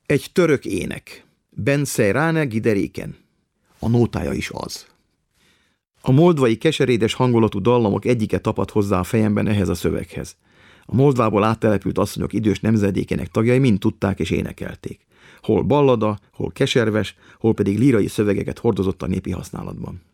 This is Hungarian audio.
Egy török ének. Ben Seyrane Gideriken. A nótája is az. A moldvai keserédes hangulatú dallamok egyike tapadt hozzá a fejemben ehhez a szöveghez. A Moldvából áttelepült asszonyok idős nemzedékének tagjai mind tudták és énekelték. Hol ballada, hol keserves, hol pedig lírai szövegeket hordozott a népi használatban.